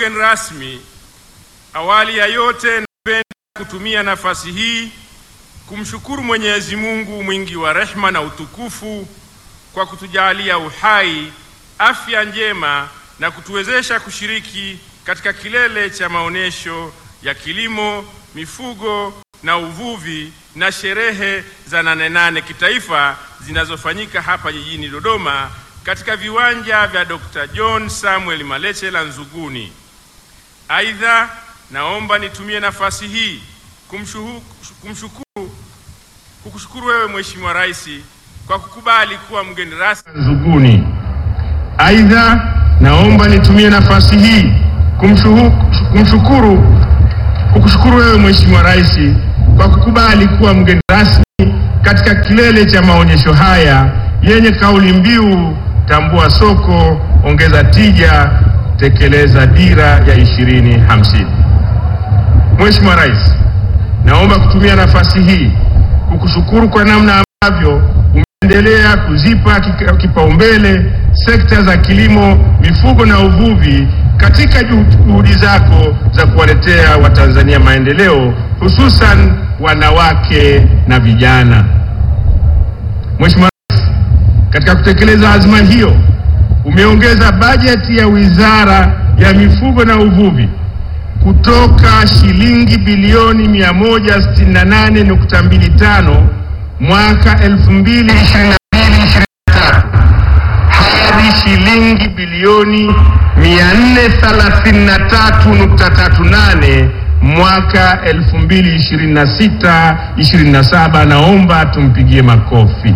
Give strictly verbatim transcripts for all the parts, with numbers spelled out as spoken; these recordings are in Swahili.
mgeni rasmi, awali ya yote napenda kutumia nafasi hii kumshukuru Mwenyezi Mungu mwingi wa rehema na utukufu kwa kutujalia uhai, afya njema na kutuwezesha kushiriki katika kilele cha maonesho ya kilimo, mifugo na uvuvi na sherehe za nane nane kitaifa zinazofanyika hapa jijini Dodoma katika viwanja vya Doctor John Samuel Malecela Nzuguni. Aidha, naomba nitumie nafasi hii kumshukuru, kumshukuru kukushukuru wewe Mheshimiwa Rais kwa kukubali kuwa mgeni rasmi Nzuguni. Aidha, naomba nitumie nafasi hii kumshukuru, kumshukuru kukushukuru wewe Mheshimiwa Rais kwa kukubali kuwa mgeni rasmi katika kilele cha maonyesho haya yenye kauli mbiu tambua soko, ongeza tija, tekeleza dira ya ishirini hamsini. Mheshimiwa Rais, naomba kutumia nafasi hii kukushukuru kwa namna ambavyo umeendelea kuzipa kipaumbele sekta za kilimo, mifugo na uvuvi katika juhudi zako za kuwaletea Watanzania maendeleo, hususan wanawake na vijana. Mheshimiwa Rais, katika kutekeleza azma hiyo umeongeza bajeti ya Wizara ya Mifugo na Uvuvi kutoka shilingi bilioni mia moja sitini na nane nukta mbili tano mwaka elfu mbili ishirini na mbili ishirini na tatu hadi shilingi bilioni mia nne thelathini na tatu nukta tatu nane mwaka elfu mbili ishirini na sita ishirini na saba. Naomba tumpigie makofi.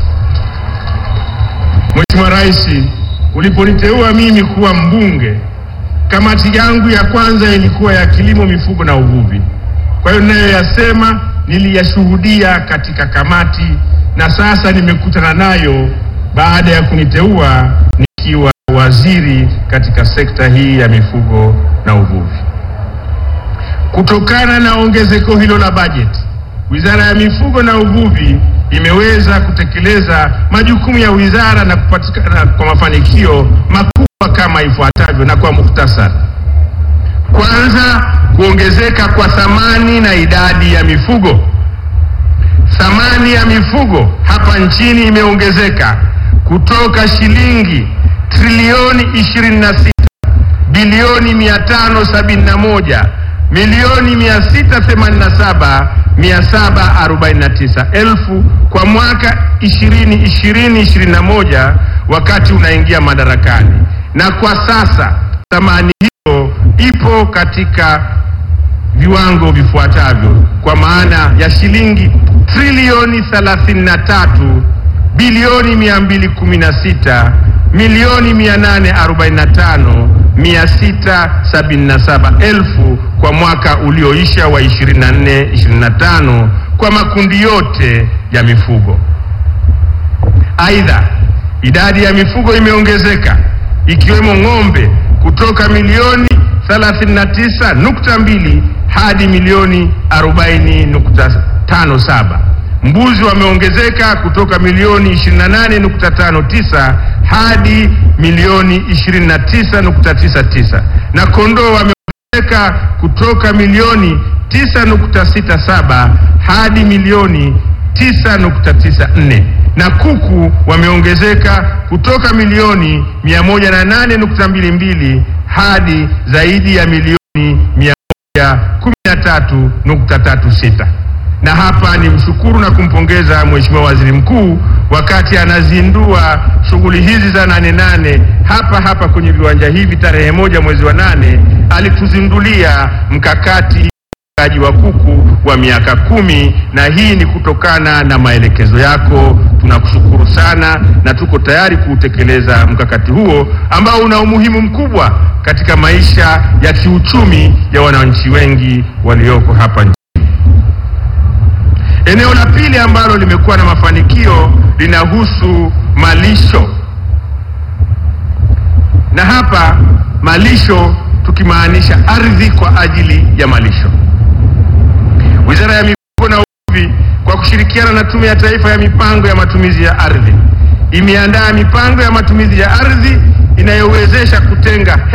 Mheshimiwa Rais, uliponiteua mimi kuwa mbunge, kamati yangu ya kwanza ilikuwa ya kilimo, mifugo na uvuvi. Kwa hiyo ninayoyasema niliyashuhudia katika kamati, na sasa nimekutana nayo baada ya kuniteua nikiwa waziri katika sekta hii ya mifugo na uvuvi. Kutokana na ongezeko hilo la bajeti, Wizara ya Mifugo na Uvuvi imeweza kutekeleza majukumu ya wizara na kupatikana kwa mafanikio makubwa kama ifuatavyo na kwa muhtasari. Kwanza, kuongezeka kwa thamani na idadi ya mifugo. Thamani ya mifugo hapa nchini imeongezeka kutoka shilingi trilioni ishirini na sita bilioni mia tano sabini na moja milioni mia sita themanini na saba mia saba arobaini na tisa elfu kwa mwaka ishirini ishirini ishirini na moja wakati unaingia madarakani, na kwa sasa thamani hiyo ipo katika viwango vifuatavyo, kwa maana ya shilingi trilioni thelathini na tatu bilioni mia mbili kumi na sita milioni mia nane arobaini na tano mia sita sabini na saba elfu kwa mwaka ulioisha wa ishirini na nne ishirini na tano kwa makundi yote ya mifugo. Aidha, idadi ya mifugo imeongezeka ikiwemo ng'ombe kutoka milioni thelathini na tisa nukta mbili hadi milioni arobaini nukta tano saba. Mbuzi wameongezeka kutoka milioni ishirini na nane nukta tano tisa hadi milioni ishirini na tisa nukta tisa tisa, na kondoo wameongezeka kutoka milioni tisa nukta sita saba hadi milioni tisa nukta tisa nne, na kuku wameongezeka kutoka milioni mia moja na nane nukta mbili mbili hadi zaidi ya milioni mia moja kumi na tatu nukta tatu sita. Na hapa ni mshukuru na kumpongeza Mheshimiwa Waziri Mkuu wakati anazindua shughuli hizi za nane nane hapa hapa kwenye viwanja hivi tarehe moja mwezi wa nane, alituzindulia mkakati wa kuku wa miaka kumi, na hii ni kutokana na maelekezo yako. Tunakushukuru sana na tuko tayari kuutekeleza mkakati huo ambao una umuhimu mkubwa katika maisha ya kiuchumi ya wananchi wengi walioko hapa nchini. Eneo la pili ambalo limekuwa na mafanikio linahusu malisho. Na hapa malisho tukimaanisha ardhi kwa ajili ya malisho. Wizara ya Mifugo na Uvuvi kwa kushirikiana na Tume ya Taifa ya Mipango ya Matumizi ya Ardhi imeandaa mipango ya matumizi ya ardhi inayowezesha kutenga